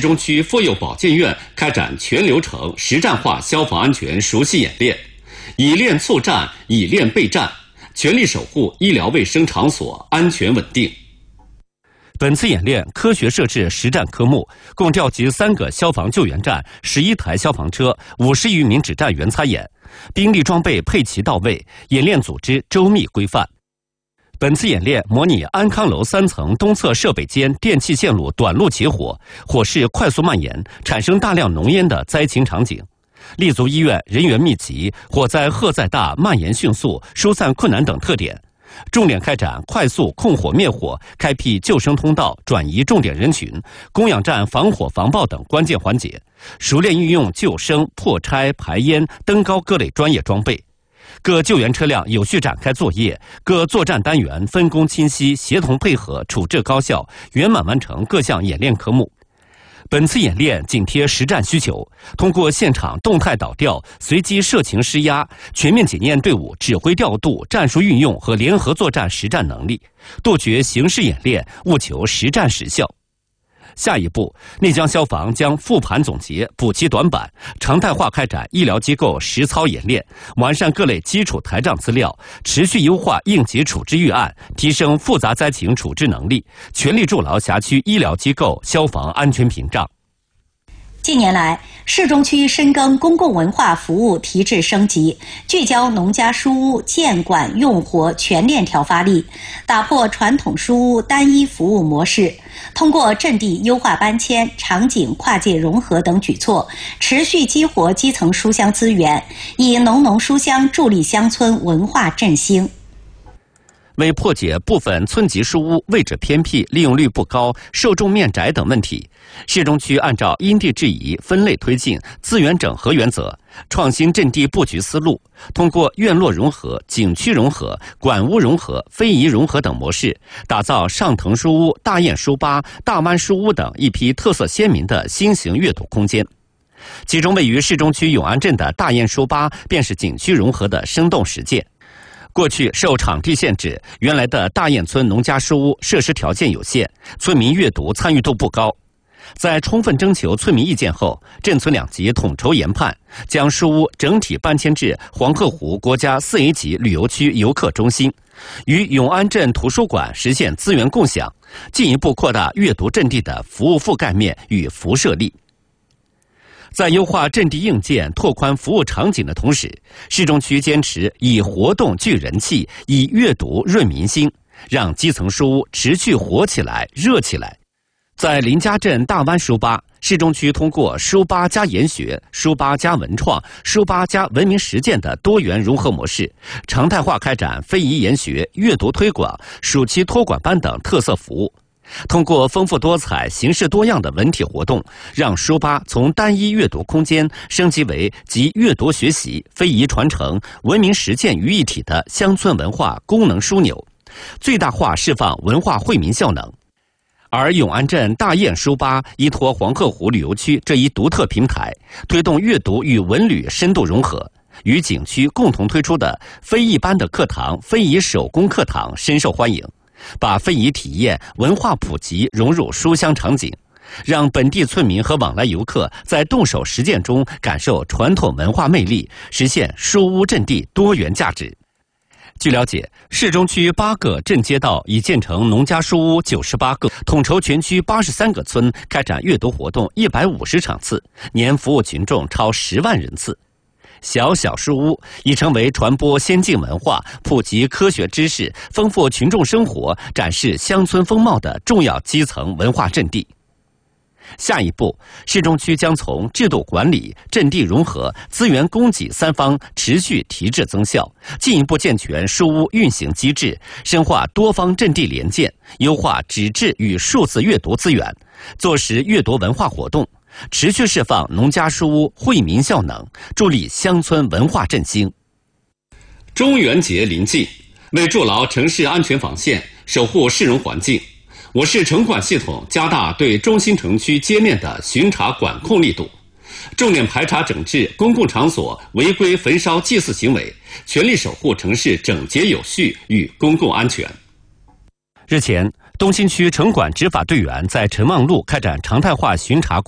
中区妇幼保健院开展全流程实战化消防安全熟悉演练，以练促战，以练备战，全力守护医疗卫生场所安全稳定。本次演练科学设置实战科目，共调集3个消防救援站、11台消防车、50余名指战员参演，兵力装备配齐到位，演练组织周密规范。本次演练模拟安康楼3层东侧设备间电气线路短路起火，火势快速蔓延，产生大量浓烟的灾情场景。立足医院人员密集、火灾荷载大、蔓延迅速、疏散困难等特点，重点开展快速控火灭火、开辟救生通道、转移重点人群、供氧站防火防爆等关键环节，熟练运用救生、破拆、排烟、登高各类专业装备。各救援车辆有序展开作业，各作战单元分工清晰、协同配合、处置高效，圆满完成各项演练科目。本次演练紧贴实战需求，通过现场动态导调、随机射情施压，全面检验队伍指挥调度、战术运用和联合作战实战能力，杜绝形式演练，务求实战实效。下一步，内江消防将复盘总结、补齐短板，常态化开展医疗机构实操演练，完善各类基础台账资料，持续优化应急处置预案，提升复杂灾情处置能力，全力筑牢辖区医疗机构消防安全屏障。 近年来，市中区深耕公共文化服务提质升级，聚焦农家书屋建管用活全链条发力，打破传统书屋单一服务模式，通过阵地优化搬迁、场景跨界融合等举措，持续激活基层书香资源，以农农书香助力乡村文化振兴。 为破解部分村级书屋位置偏僻、利用率不高、受众面窄等问题，市中区按照因地制宜、分类推进、资源整合原则，创新阵地布局思路，通过院落融合、景区融合、馆屋融合、非遗融合等模式，打造上藤书屋、大雁书吧、大湾书屋等一批特色鲜明的新型阅读空间。其中位于市中区永安镇的大雁书吧便是景区融合的生动实践。过去受场地限制，原来的大雁村农家书屋设施条件有限，村民阅读参与度不高。在充分征求村民意见后，镇村2级统筹研判，将书屋整体搬迁至黄鹤湖国家4A 级旅游区游客中心，与永安镇图书馆实现资源共享，进一步扩大阅读阵地的服务覆盖面与辐射力。在优化阵地硬件、拓宽服务场景的同时，市中区坚持以活动聚人气，以阅读润民心，让基层书屋持续活起来、热起来。在林家镇大湾书吧，市中区通过书吧加研学、书吧加文创、书吧加文明实践的多元融合模式，常态化开展非遗研学、阅读推广、暑期托管班等特色服务。通过丰富多彩、形式多样的文体活动，让书吧从单一阅读空间升级为集阅读学习、非遗传承、文明实践于一体的乡村文化功能枢纽，最大化释放文化惠民效能。而永安镇大雁书吧依托黄鹤湖旅游区这一独特平台，推动阅读与文旅深度融合，与景区共同推出的非一般的课堂、非遗手工课堂深受欢迎。把非遗体验、文化普及融入书香场景，让本地村民和往来游客在动手实践中感受传统文化魅力，实现书屋阵地多元价值。据了解，市中区8个镇街道已建成农家书屋98个，统筹全区83个村开展阅读活动150场次，年服务群众超10万人次。小小书屋已成为传播先进文化、普及科学知识、丰富群众生活、展示乡村风貌的重要基层文化阵地。下一步，市中区将从制度管理、阵地融合、资源供给3方持续提质增效，进一步健全书屋运行机制，深化多方阵地联建，优化纸质与数字阅读资源，做实阅读文化活动，持续释放农家书屋惠民效能，助力乡村文化振兴。中元节临近，为筑牢城市安全防线，守护市容环境，我市城管系统加大对中心城区街面的巡查管控力度，重点排查整治公共场所违规焚烧祭祀行为，全力守护城市整洁有序与公共安全。日前，东新区城管执法队员在陈望路开展常态化巡查